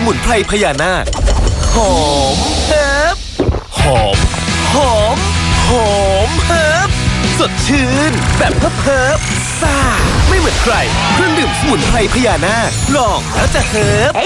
มุนไพรพญานาคหอมเฮิร์บหอมหอมหอมเฮิร์บสดชื่นแบบเฮิร์บซ่าไม่เหมือนใครเครื่องดื่มสมุนไพรพญานาคลองแล้วจะเฮิร์บ